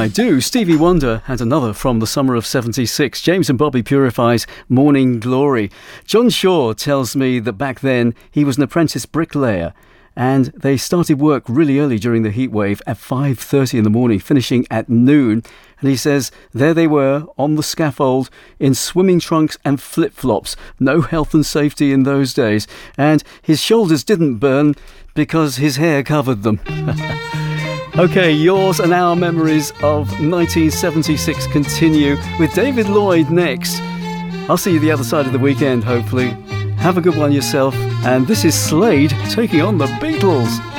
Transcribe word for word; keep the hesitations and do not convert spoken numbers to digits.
I do. Stevie Wonder had another from the summer of seventy-six. James and Bobby Purify's Morning Glory. John Shaw tells me that back then he was an apprentice bricklayer, and they started work really early during the heat wave at five thirty in the morning, finishing at noon. And he says there they were on the scaffold in swimming trunks and flip-flops. No health and safety in those days. And his shoulders didn't burn because his hair covered them. Okay, yours and our memories of nineteen seventy-six continue with David Lloyd next. I'll see you the other side of the weekend, hopefully. Have a good one yourself. And this is Slade taking on the Beatles.